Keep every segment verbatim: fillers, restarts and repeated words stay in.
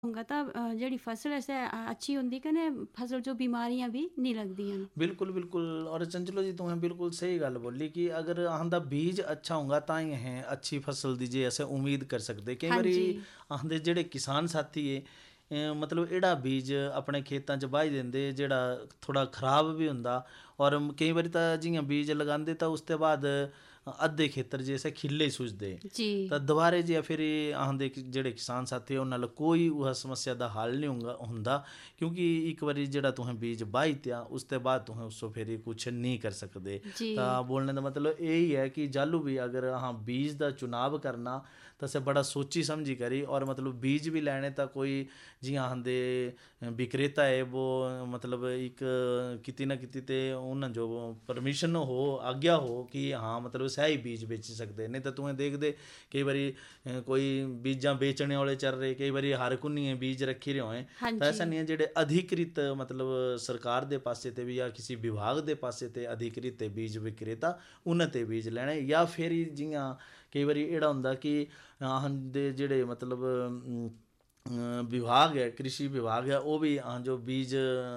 होगा तो अ, जेह्ड़ी फसल ऐसे अ, अच्छी होंदी कन्नै फसल जो बीमारियां भी नहीं लगदियां न। बिल्कुल बिल्कुल। और चंचलो जी तुसें बिल्कुल सही गल बोली कि अगर अहां दा बीज अच्छा होगा तां ही असें अच्छी फसल दी जे असें उम्मीद कर सकदे। कई हाँ बारी जी। अहां दे जेह्ड़े किसान साथी है अ, मतलब एड़ा बीज अपने खेतां च बाही दिंदे जेह्ड़ा थोड़ा खराब भी होंदा। और केईं बारी तां जियां बीज लगांदे तां उसते बाद अद्धे खेतर जे असें खिल्ले सुझदे जी। ਤਾਂ ਦੁਬਾਰੇ ਜੇ ਫਿਰ ਆਹਾਂ ਦੇ ਜਿਹੜੇ ਕਿਸਾਨ ਸਾਥੀ ਉਹਨਾਂ ਨਾਲ ਕੋਈ ਉਹ ਸਮੱਸਿਆ ਦਾ ਹੱਲ ਨਹੀਂ ਹੁੰਗਾ ਹੁੰਦਾ ਕਿਉਂਕਿ ਇੱਕ ਵਾਰੀ ਜਿਹੜਾ ਤੁਸੀਂ ਬੀਜ ਬਾਈ ਤਿਆ ਉਸ ਤੋਂ ਬਾਅਦ ਤੁਸੀਂ ਉਸ ਤੋਂ ਫਿਰ ਕੁਝ ਨਹੀਂ ਕਰ ਸਕਦੇ। जी। ਤਾਂ ਬੋਲਣ ਦਾ ਮਤਲਬ ਇਹ ਹੀ ਹੈ ਕਿ ਜਾਲੂ ਵੀ ਅਗਰ ਆਹਾਂ बीज ਦਾ चुनाव करना ਤਾਂ ਸੇ ਬੜਾ ਸੋਚੀ ਸਮਝੀ ਕਰੀ। और मतलब बीज भी ਲੈਣੇ ਤਾਂ ਕੋਈ ਜਿਹਾਂ ਆਂਦੇ ਵਿਕਰੇਤਾ ਹੈ ਉਹ मतलब ਇੱਕ ਕਿਤੇ ਨਾ ਕਿਤੇ ਤੇ ਉਹਨਾਂ ਜੋ ਪਰਮਿਸ਼ਨ ਹੋ ਆਗਿਆ ਹੋ ਕਿ ਹਾਂ मतलब ਸਹੀ ਬੀਜ ਵੇਚ ਸਕਦੇ। ਨਹੀਂ ਤਾਂ ਤੁਸੀਂ ਦੇਖਦੇ ਕਈ ਵਾਰੀ ਅ, ਕੋਈ ਬੀਜਾਂ ਵੇਚਣੇ ਵਾਲੇ ਚੱਲ ਰਹੇ ਕਈ ਵਾਰੀ ਹਰ ਕੁੰਨੀਏ ਬੀਜ ਰੱਖੀ ਰਹੇ ਹੋਏ। हाँ ਤਾਂ जी। ਐਸਾ ਨਹੀਂ ਹੈ ਜਿਹੜੇ ਅਧਿਕ੍ਰਿਤ मतलब ਸਰਕਾਰ ਦੇ ਪਾਸੇ ਤੇ ਵੀ ਜਾਂ ਕਿਸੇ ਵਿਭਾਗ ਦੇ ਪਾਸੇ ਤੇ ਅਧਿਕ੍ਰਿਤ ਤੇ ਬੀਜ ਵਿਕਰੇਤਾ ਉਹਨਾਂ ਤੇ ਬੀਜ ਲੈਣੇ ਜਾਂ ਫਿਰ ਹੀ ਜਿਹੀਆਂ ਕਈ ਵਾਰੀ ਇਹੜਾ ਹੁੰਦਾ ਕਿ ਆਹ ਦੇ ਜਿਹੜੇ मतलब ਅਮ, ਅ, ਵਿਭਾਗ ਹੈ कृषि विभाग है वो भी हाँ जो बीज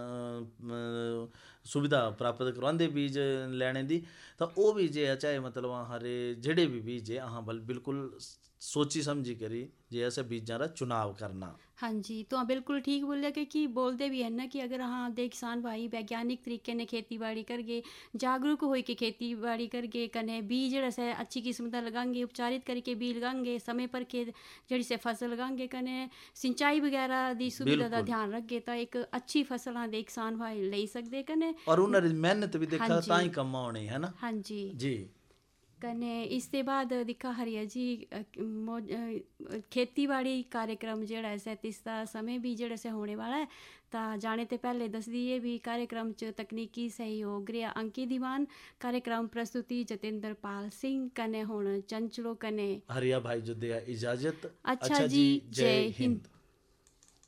अ, सुविधा प्राप्त करवाते बीज लैने दी। ਤਾਂ ਉਹ ਵੀ ਜੇ ਆ ਚਾਹੇ ਮਤਲਬ ਹਰੇ ਜਿਹੜੇ ਵੀ ਬੀਜ ਹੈ ਆਹ ਬਲ ਬਿਲकुल सोची समझी करी जे ऐसे बीजां का चुनाव करना। हाँ जी, तो हाँ बिल्कुल ठीक बोलिया क्योंकि बोलते भी हैं ना कि अगर हाँ दे किसान भाई वैज्ञानिक तरीके ने खेती बाड़ी करगे जागरूक हो के खेती बाड़ी करगे कने बीज जेह्ड़ा से अच्छी किस्म दा लगांगे उपचारित करके बीज लगांगे समय पर खेत जेह्ड़ी से फसल लगांगे कने सिंचाई वगैरह दी सुविधा दा बिल्कुल। ध्यान रखगे तो एक अच्छी फसल हाँ दे किसान भाई लेई सकदे कने। और उन्हें मेहनत भी हाँ देखा जी। ता ही कम होनी है ना। हाँ जी। जी। कने इसके बाद दिक्खा हरिया जी अ, मौज- अ, खेतीबाड़ी कार्यक्रम जेह्ड़ा ऐ इसदा समय भी जेह्ड़ा से होने वाला है तां जाने ते पहले दस दिए भी कार्यक्रम च तकनीकी सहयोग रेहा अंकित दीवान कार्यक्रम प्रस्तुति जतेंद्र पाल सिंह कने हुण चंचलो कने हरिया भाई जो दिया इजाजत। अच्छा अच्छा जी। जी। जय जय हिंद। हिंद।